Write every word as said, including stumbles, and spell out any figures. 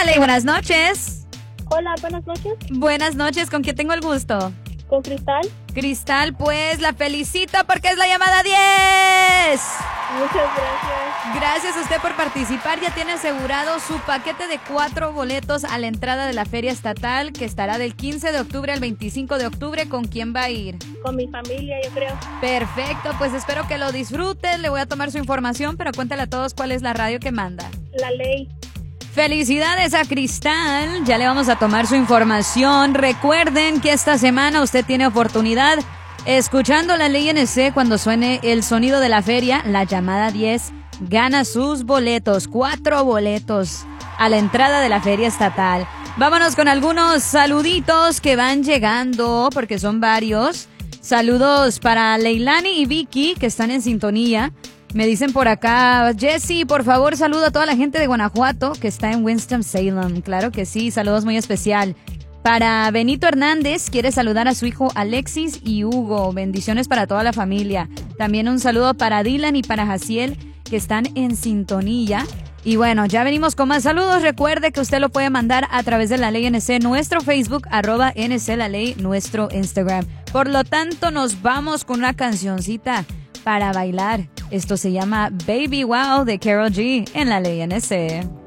Hola, Ley, buenas noches. Hola, buenas noches. Buenas noches, ¿con quién tengo el gusto? Con Cristal. Cristal, pues la felicito porque es la llamada diez. Muchas gracias. Gracias a usted por participar. Ya tiene asegurado su paquete de cuatro boletos a la entrada de la Feria Estatal, que estará del quince de octubre al veinticinco de octubre. ¿Con quién va a ir? Con mi familia, yo creo. Perfecto, pues espero que lo disfruten. Le voy a tomar su información, pero cuéntale a todos cuál es la radio que manda. La Ley. Felicidades a Cristal, ya le vamos a tomar su información. Recuerden que esta semana usted tiene oportunidad, escuchando la Ley N C, cuando suene el sonido de la feria, la llamada diez, gana sus boletos, cuatro boletos a la entrada de la Feria Estatal. Vámonos con algunos saluditos que van llegando, porque son varios. Saludos para Leilani y Vicky, que están en sintonía. Me dicen por acá, Jessy, por favor, saludo a toda la gente de Guanajuato que está en Winston-Salem. Claro que sí, saludos muy especial. Para Benito Hernández, quiere saludar a su hijo Alexis y Hugo. Bendiciones para toda la familia. También un saludo para Dylan y para Jaciel, que están en sintonía. Y bueno, ya venimos con más saludos. Recuerde que usted lo puede mandar a través de La Ley N C, nuestro Facebook, arroba N C La Ley, nuestro Instagram. Por lo tanto, nos vamos con una cancioncita para bailar. Esto se llama Baby Wow de Karol G en La Ley N C.